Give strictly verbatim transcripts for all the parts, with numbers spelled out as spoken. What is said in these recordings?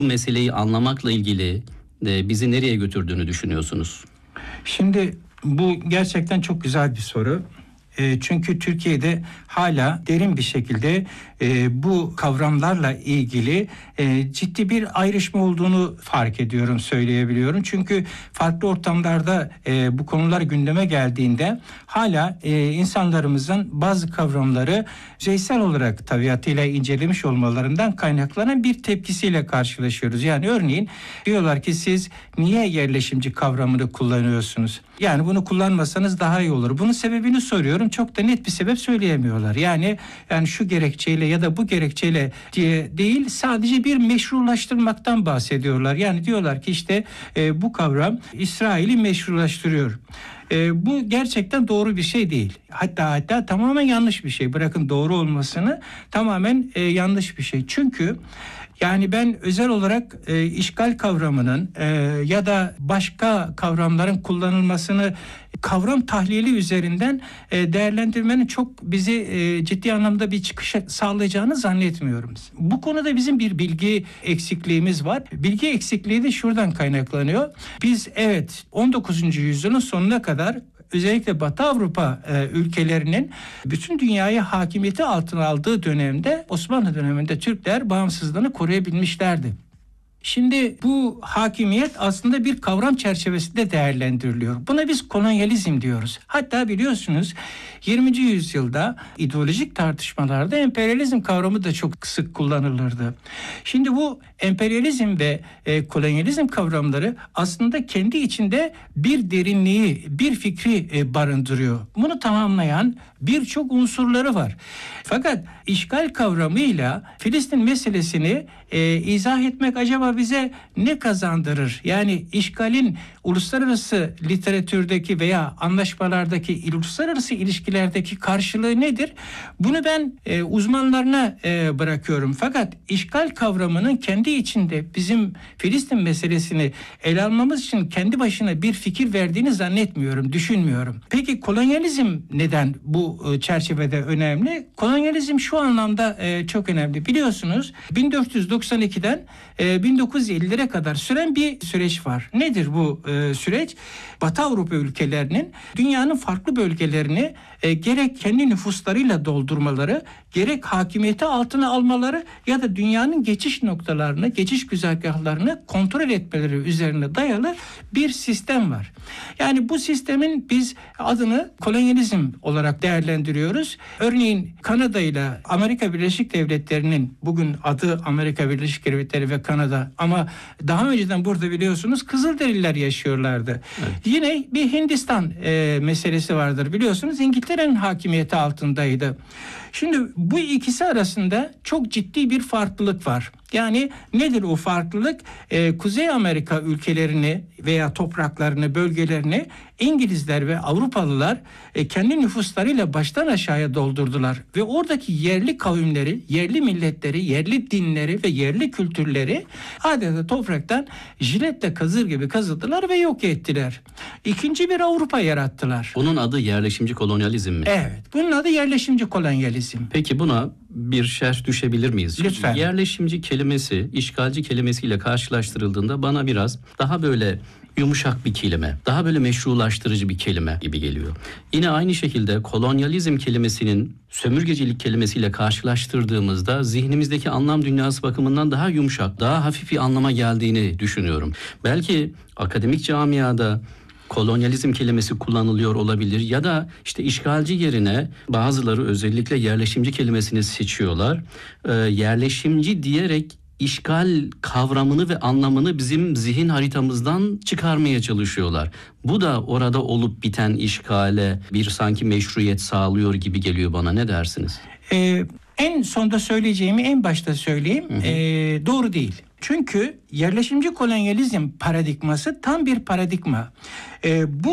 Bu meseleyi anlamakla ilgili e, bizi nereye götürdüğünü düşünüyorsunuz? Şimdi bu gerçekten çok güzel bir soru. E, çünkü Türkiye'de hala derin bir şekilde e, bu kavramlarla ilgili e, ciddi bir ayrışma olduğunu fark ediyorum, söyleyebiliyorum. Çünkü farklı ortamlarda e, bu konular gündeme geldiğinde hala e, insanlarımızın bazı kavramları yüzeysel olarak tabiatıyla incelemiş olmalarından kaynaklanan bir tepkisiyle karşılaşıyoruz. Yani örneğin diyorlar ki siz niye yerleşimci kavramını kullanıyorsunuz? Yani bunu kullanmasanız daha iyi olur. Bunun sebebini soruyorum. Çok da net bir sebep söyleyemiyorlar. Yani yani şu gerekçeyle ya da bu gerekçeyle diye değil, sadece bir meşrulaştırmaktan bahsediyorlar. Yani diyorlar ki işte e, bu kavram İsrail'i meşrulaştırıyor. E, bu gerçekten doğru bir şey değil. Hatta hatta tamamen yanlış bir şey. Bırakın doğru olmasını, tamamen e, yanlış bir şey. Çünkü yani ben özel olarak e, işgal kavramının e, ya da başka kavramların kullanılmasını kavram tahlili üzerinden e, değerlendirmenin çok bizi e, ciddi anlamda bir çıkış sağlayacağını zannetmiyorum. Bu konuda bizim bir bilgi eksikliğimiz var. Bilgi eksikliği de şuradan kaynaklanıyor. Biz evet on dokuzuncu yüzyılın sonuna kadar özellikle Batı Avrupa e, ülkelerinin bütün dünyaya hakimiyeti altına aldığı dönemde, Osmanlı döneminde Türkler bağımsızlığını koruyabilmişlerdi. Şimdi bu hakimiyet aslında bir kavram çerçevesinde değerlendiriliyor. Buna biz kolonyalizm diyoruz. Hatta biliyorsunuz yirminci yüzyılda ideolojik tartışmalarda emperyalizm kavramı da çok sık kullanılırdı. Şimdi bu emperyalizm ve e, kolonyalizm kavramları aslında kendi içinde bir derinliği, bir fikri e, barındırıyor. Bunu tamamlayan birçok unsurları var. Fakat işgal kavramıyla Filistin meselesini e, izah etmek acaba bize ne kazandırır? Yani işgalin uluslararası literatürdeki veya anlaşmalardaki, uluslararası ilişkilerdeki karşılığı nedir? Bunu ben e, uzmanlarına e, bırakıyorum. Fakat işgal kavramının kendi içinde bizim Filistin meselesini ele almamız için kendi başına bir fikir verdiğini zannetmiyorum, düşünmüyorum. Peki kolonyalizm neden bu e, çerçevede önemli? Kolonyalizm şu anlamda e, çok önemli. Biliyorsunuz bin dört yüz doksan ikiden e, bin dokuz yüz ellilere kadar süren bir süreç var. Nedir bu e, süreç? Batı Avrupa ülkelerinin dünyanın farklı bölgelerini e, gerek kendi nüfuslarıyla doldurmaları, gerek hakimiyeti altına almaları ya da dünyanın geçiş noktalarını, geçiş güzergahlarını kontrol etmeleri üzerine dayalı bir sistem var. Yani bu sistemin biz adını kolonyalizm olarak değerlendiriyoruz. Örneğin Kanada ile Amerika Birleşik Devletleri'nin, bugün adı Amerika Birleşik Devletleri ve Kanada ama daha önceden burada biliyorsunuz Kızılderililer yaşıyorlardı. Evet. Yine bir Hindistan e, meselesi vardır biliyorsunuz. İngiltere'nin hakimiyeti altındaydı. Şimdi bu ikisi arasında çok ciddi bir farklılık var. Yani nedir o farklılık? Ee, Kuzey Amerika ülkelerini veya topraklarını, bölgelerini İngilizler ve Avrupalılar e, kendi nüfuslarıyla baştan aşağıya doldurdular. Ve oradaki yerli kavimleri, yerli milletleri, yerli dinleri ve yerli kültürleri adeta topraktan jiletle kazır gibi kazıdılar ve yok ettiler. İkinci bir Avrupa yarattılar. Bunun adı yerleşimci kolonyalizm mi? Evet, bunun adı yerleşimci kolonyalizm. Peki buna bir şerh düşebilir miyiz? Lütfen. Yerleşimci kelimesi işgalci kelimesiyle karşılaştırıldığında bana biraz daha böyle yumuşak bir kelime, daha böyle meşrulaştırıcı bir kelime gibi geliyor. Yine aynı şekilde kolonyalizm kelimesinin sömürgecilik kelimesiyle karşılaştırdığımızda zihnimizdeki anlam dünyası bakımından daha yumuşak, daha hafif bir anlama geldiğini düşünüyorum. Belki akademik camiada kolonyalizm kelimesi kullanılıyor olabilir ya da işte işgalci yerine bazıları özellikle yerleşimci kelimesini seçiyorlar. Ee, yerleşimci diyerek işgal kavramını ve anlamını bizim zihin haritamızdan çıkarmaya çalışıyorlar. Bu da orada olup biten işgale bir sanki meşruiyet sağlıyor gibi geliyor bana. Ne dersiniz? Ee, en sonda söyleyeceğimi en başta söyleyeyim. Hı hı. Ee, doğru değil. Çünkü yerleşimci kolonyalizm paradigması tam bir paradigma. Ee, bunu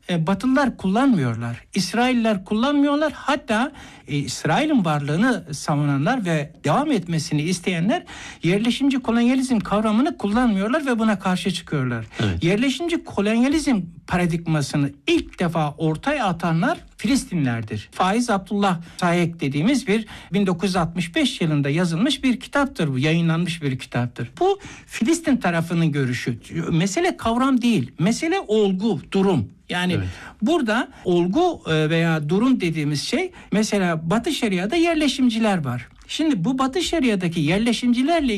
e, Batılılar kullanmıyorlar. İsrailler kullanmıyorlar. Hatta e, İsrail'in varlığını savunanlar ve devam etmesini isteyenler yerleşimci kolonyalizm kavramını kullanmıyorlar ve buna karşı çıkıyorlar. Evet. Yerleşimci kolonyalizm paradigmasını ilk defa ortaya atanlar Filistinlerdir. Faiz Abdullah Sayek dediğimiz bir bin dokuz yüz altmış beş yılında yazılmış bir kitaptır bu. Yayınlanmış bir kitaptır. Bu Filistin tarafının görüşü. Mesele kavram değil. Mesele olgu, durum. Yani evet. Burada olgu veya durum dediğimiz şey, mesela Batı Şeria'da yerleşimciler var. Şimdi bu Batı Şeria'daki yerleşimcilerle